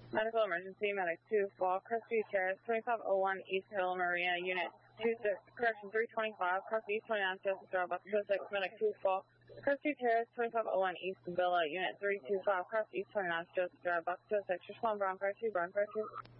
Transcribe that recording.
Medical emergency, medic 2, fall, Crestview Terrace, 2501 East Hill Marina, unit 325, Crestview East 29, Joseph Drive, Buck 26, medic 2, fall, Crestview Terrace, 2501 East Villa, unit 325, Crestview East 29, Joseph Drive, Buck 26, respond Bronco 2, Bronco 2.